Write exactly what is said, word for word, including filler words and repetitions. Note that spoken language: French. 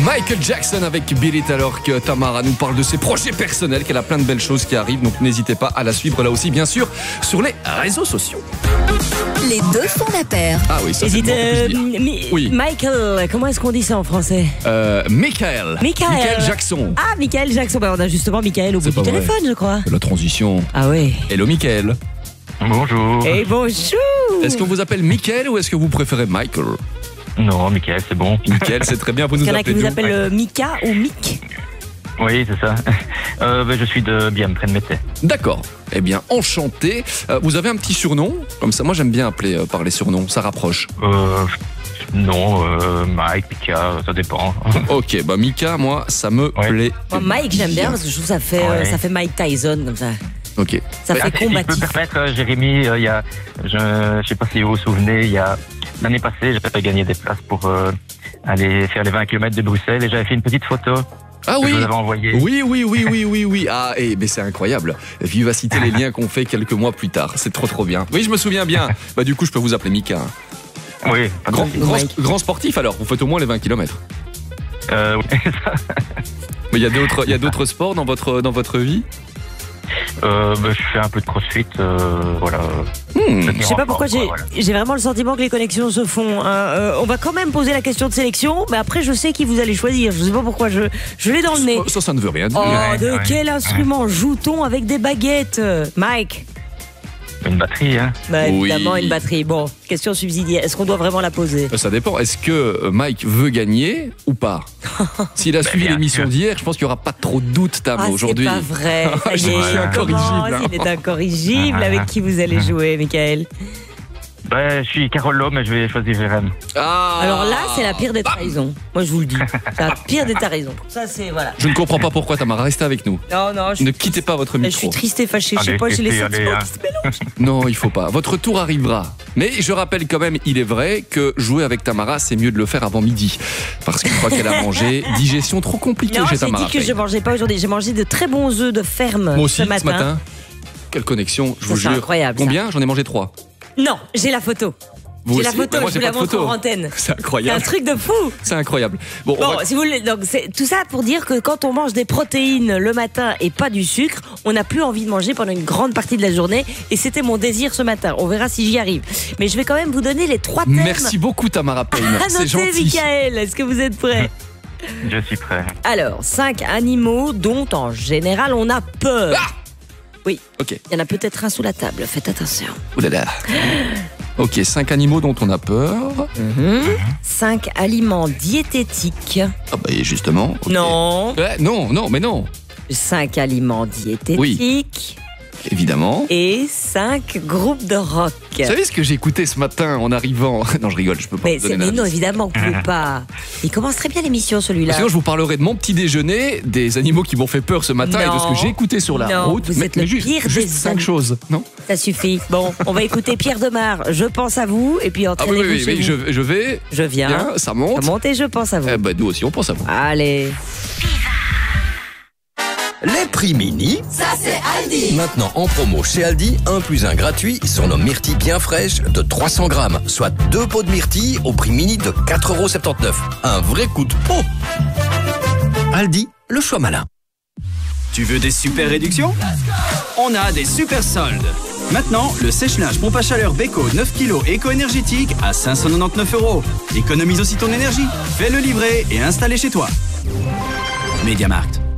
Michael Jackson avec Beat It, alors que Tamara nous parle de ses projets personnels, qu'elle a plein de belles choses qui arrivent, donc n'hésitez pas à la suivre là aussi, bien sûr, sur les réseaux sociaux. Les deux font la paire. Ah oui, ça Hésite, c'est bon, euh, Mi- Oui. Michael, comment est-ce qu'on dit ça en français? euh, Michael. Michael. Michael Jackson. Ah, Michael Jackson. Bah, on a justement Michael au bout C'est du pas vrai. téléphone, je crois. La transition. Ah oui. Hello Michael. Bonjour. Et bonjour. Est-ce qu'on vous appelle Michael ou est-ce que vous préférez Michael? Non, Mickaël, c'est bon. Michael, c'est très bien, vous Il nous y en a qui appelez vous d'où? appellent euh, Mika ou Mick. Oui, c'est ça. Euh, ben, je suis de Bienne, près de Métais. D'accord. Eh bien, enchanté. Euh, vous avez un petit surnom? Comme ça, moi j'aime bien appeler euh, par les surnoms, ça rapproche. Euh, non, euh, Mike, Pika, ça dépend. Ok, bah Mika, moi, ça me Ouais. plaît. Moi, Mike, j'aime bien parce que je trouve que ça fait, euh, Ouais. ça fait Mike Tyson comme ça. Ok. Ça Ah, fait si je peux me combatif. permettre, euh, Jérémy, euh, il y a, je ne sais pas si vous vous souvenez, il y a l'année passée, j'avais gagné des places pour euh, aller faire les vingt kilomètres de Bruxelles et j'avais fait une petite photo Ah que oui. je vous avais envoyée. Oui, oui, oui, oui, oui, oui. Ah, et mais c'est incroyable. Vivacité, les liens qu'on fait quelques mois plus tard. C'est trop, trop bien. Oui, je me souviens bien. Bah, du coup, je peux vous appeler Mika. Oui, pas de Grand, souci. grand, Mike. grand sportif alors. Vous faites au moins les vingt kilomètres. Euh, oui, Mais il y a d'autres, il y a d'autres sports dans votre, dans votre vie? euh, ben, je fais un peu de crossfit, euh, voilà. Hmm. Je sais pas pourquoi j'ai Voilà. j'ai vraiment le sentiment que les connexions se font. hein. Euh, on va quand même poser la question de sélection, mais après je sais qui vous allez choisir. Je sais pas pourquoi je je l'ai dans le nez. Ça, ça, ça ne veut rien dire. Oh, Ouais, de ouais. quel instrument joue-t-on avec des baguettes, Mike? Une batterie, hein. Bah Oui. évidemment une batterie. Bon, question subsidiaire. Est-ce qu'on doit vraiment la poser? Ça dépend. Est-ce que Mike veut gagner ou pas? S'il a suivi bien l'émission sûr. d'hier, je pense qu'il n'y aura pas trop de doute, Tam, Ah, c'est aujourd'hui. pas vrai. Ça y Je est, suis il incorrigible, commence, hein. il est incorrigible. Avec qui vous allez jouer, Michael? Ben, je suis Carolo, mais je vais choisir Jérém. Ah. Alors là, c'est la pire des trahisons. Moi, je vous le dis. C'est la pire des trahisons. Ça, c'est voilà. Je ne comprends pas pourquoi, Tamara. Restez avec nous. Non, non, je, Ne quittez pas votre je micro. suis triste et fâchée. Je sais Allez, pas, j'ai les allez, sentiments allez, qui se mélangent. Non, il faut pas. Votre tour arrivera. Mais je rappelle quand même, il est vrai que jouer avec Tamara, c'est mieux de le faire avant midi. Parce qu'une fois qu'elle a mangé, digestion trop compliquée Non, chez j'ai Tamara. dit que je mangeais pas aujourd'hui. J'ai mangé de très bons œufs de ferme Moi aussi, ce matin. Quelle connexion, je Ça, vous c'est jure. incroyable, ça. Combien? J'en ai mangé trois. Non, j'ai la photo. Vous J'ai la aussi? photo, Bah, moi, je j'ai vous la pas de montre photo. en antenne. C'est C'est un incroyable. truc de fou. C'est incroyable. Bon, on Bon, va- si vous voulez, donc c'est tout ça pour dire que quand on mange des protéines le matin et pas du sucre, on n'a plus envie de manger pendant une grande partie de la journée. Et c'était mon désir ce matin. On verra si j'y arrive. Mais je vais quand même vous donner les trois thèmes. Merci beaucoup, Tamara Payne. À C'est noter, gentil. Michael. Est-ce que vous êtes prêts? Je suis prêt. Alors, cinq animaux dont en général on a peur. Ah Oui, Ok. il y en a peut-être un sous la table. Faites attention. Ouh là là. Ok, cinq animaux dont on a peur. Cinq aliments diététiques. Ah bah justement. ok. Non. Ouais, non, non, mais non. Cinq aliments diététiques. Évidemment. Et cinq groupes de rock. Vous savez ce que j'ai écouté ce matin en arrivant? Non, je rigole, je peux pas Mais, vous c'est, donner mais non, l'indice. évidemment, vous pouvez pas. Il commence très bien l'émission, celui-là. Sinon, je vous parlerai de mon petit déjeuner, des animaux qui m'ont fait peur ce matin Non. et de ce que j'ai écouté sur la Non, route. vous mais êtes le mais juste, pire juste des cinq amis. choses, non? Ça suffit. Bon, on va écouter Pierre Demar. Je pense à vous. Et puis Ah oui, entraînez-vous oui, oui, chez oui, vous. je, je vais. Je viens. Bien, ça monte. Ça monte et je pense à vous. Eh ben, nous aussi, on pense à vous. Allez. Les prix mini, Ça, c'est Aldi. maintenant en promo chez Aldi, un plus un gratuit sur nos myrtilles bien fraîches de trois cents grammes, soit deux pots de myrtilles au prix mini de quatre euros soixante-dix-neuf. Un vrai coup de peau. Aldi, le choix malin. Tu veux des super réductions? On a des super soldes. Maintenant, le sèche-linge pompe à chaleur Beko neuf kilos éco-énergétique à cinq cent quatre-vingt-dix-neuf euros. Économise aussi ton énergie. Fais-le livrer et installer chez toi. MediaMarkt.